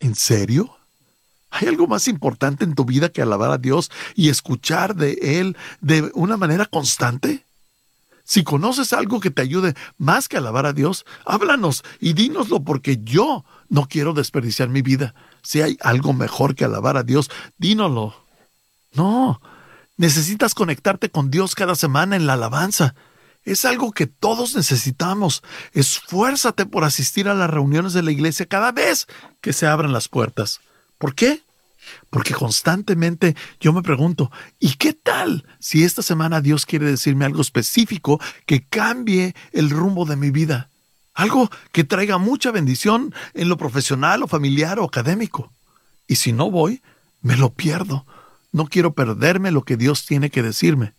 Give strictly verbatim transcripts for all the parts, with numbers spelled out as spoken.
¿En serio? ¿Hay algo más importante en tu vida que alabar a Dios y escuchar de Él de una manera constante? Si conoces algo que te ayude más que alabar a Dios, háblanos y dínoslo, porque yo no quiero desperdiciar mi vida. Si hay algo mejor que alabar a Dios, dínoslo. No, necesitas conectarte con Dios cada semana en la alabanza. Es algo que todos necesitamos. Esfuérzate por asistir a las reuniones de la iglesia cada vez que se abran las puertas. ¿Por qué? Porque constantemente yo me pregunto, ¿y qué tal si esta semana Dios quiere decirme algo específico que cambie el rumbo de mi vida? Algo que traiga mucha bendición en lo profesional o familiar o académico. Y si no voy, me lo pierdo. No quiero perderme lo que Dios tiene que decirme.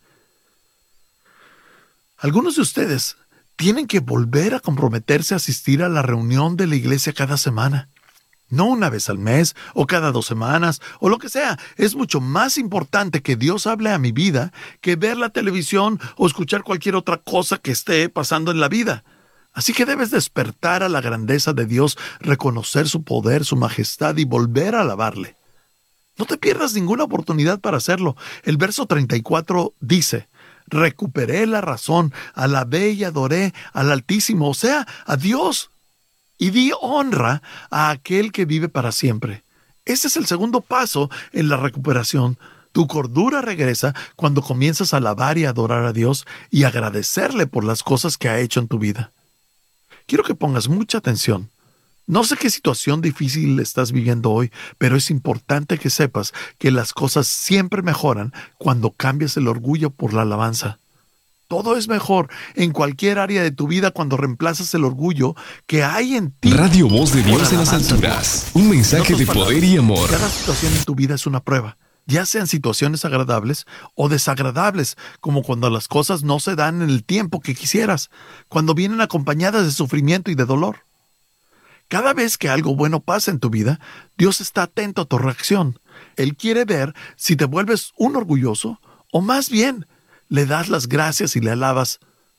Algunos de ustedes tienen que volver a comprometerse a asistir a la reunión de la iglesia cada semana. No una vez al mes, o cada dos semanas, o lo que sea. Es mucho más importante que Dios hable a mi vida que ver la televisión o escuchar cualquier otra cosa que esté pasando en la vida. Así que debes despertar a la grandeza de Dios, reconocer su poder, su majestad y volver a alabarle. No te pierdas ninguna oportunidad para hacerlo. El verso treinta y cuatro dice: recuperé la razón, alabé y adoré al Altísimo, o sea, a Dios. Y di honra a aquel que vive para siempre. Ese es el segundo paso en la recuperación. Tu cordura regresa cuando comienzas a alabar y adorar a Dios y agradecerle por las cosas que ha hecho en tu vida. Quiero que pongas mucha atención. No sé qué situación difícil estás viviendo hoy, pero es importante que sepas que las cosas siempre mejoran cuando cambias el orgullo por la alabanza. Todo es mejor en cualquier área de tu vida cuando reemplazas el orgullo que hay en ti. Radio Voz de Dios en las alturas. Un mensaje de poder y amor. Cada situación en tu vida es una prueba, ya sean situaciones agradables o desagradables, como cuando las cosas no se dan en el tiempo que quisieras, cuando vienen acompañadas de sufrimiento y de dolor. Cada vez que algo bueno pasa en tu vida, Dios está atento a tu reacción. Él quiere ver si te vuelves un orgulloso o más bien le das las gracias y le alabas.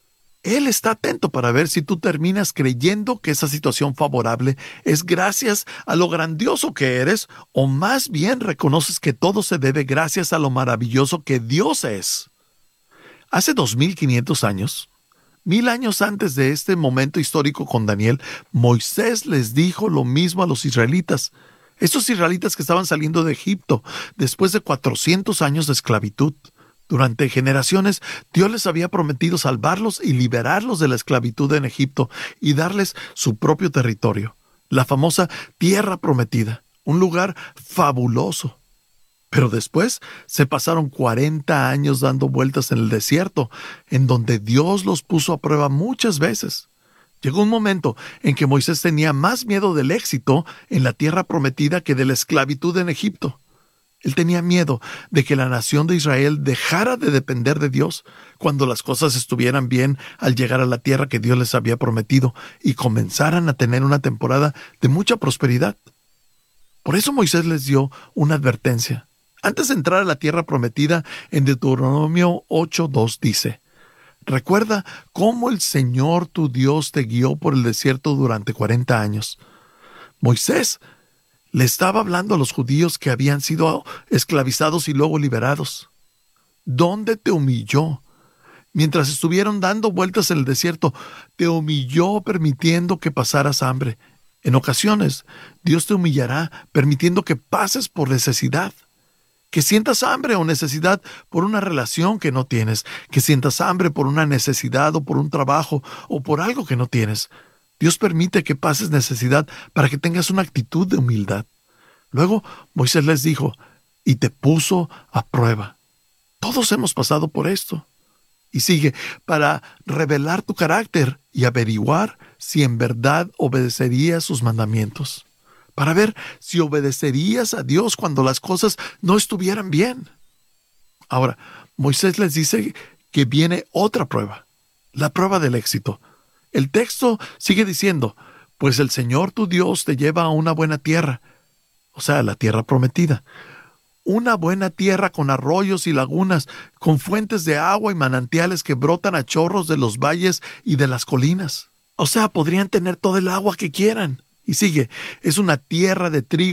Él está atento para ver si tú terminas creyendo que esa situación favorable es gracias a lo grandioso que eres, o más bien reconoces que todo se debe gracias a lo maravilloso que Dios es. Hace dos mil quinientos años, mil años antes de este momento histórico con Daniel, Moisés les dijo lo mismo a los israelitas. Estos israelitas que estaban saliendo de Egipto después de cuatrocientos años de esclavitud. Durante generaciones, Dios les había prometido salvarlos y liberarlos de la esclavitud en Egipto y darles su propio territorio, la famosa Tierra Prometida, un lugar fabuloso. Pero después se pasaron cuarenta años dando vueltas en el desierto, en donde Dios los puso a prueba muchas veces. Llegó un momento en que Moisés tenía más miedo del éxito en la Tierra Prometida que de la esclavitud en Egipto. Él tenía miedo de que la nación de Israel dejara de depender de Dios cuando las cosas estuvieran bien al llegar a la tierra que Dios les había prometido y comenzaran a tener una temporada de mucha prosperidad. Por eso Moisés les dio una advertencia. Antes de entrar a la tierra prometida, en Deuteronomio ocho dos dice: recuerda cómo el Señor tu Dios te guió por el desierto durante cuarenta años. Moisés le estaba hablando a los judíos que habían sido esclavizados y luego liberados. ¿Dónde te humilló? Mientras estuvieron dando vueltas en el desierto, te humilló permitiendo que pasaras hambre. En ocasiones, Dios te humillará permitiendo que pases por necesidad. Que sientas hambre o necesidad por una relación que no tienes. Que sientas hambre por una necesidad o por un trabajo o por algo que no tienes. Dios permite que pases necesidad para que tengas una actitud de humildad. Luego Moisés les dijo, y te puso a prueba. Todos hemos pasado por esto. Y sigue, para revelar tu carácter y averiguar si en verdad obedecerías sus mandamientos. Para ver si obedecerías a Dios cuando las cosas no estuvieran bien. Ahora, Moisés les dice que viene otra prueba, la prueba del éxito. El texto sigue diciendo, pues el Señor tu Dios te lleva a una buena tierra, o sea, la tierra prometida. Una buena tierra con arroyos y lagunas, con fuentes de agua y manantiales que brotan a chorros de los valles y de las colinas. O sea, podrían tener todo el agua que quieran. Y sigue, es una tierra de trigo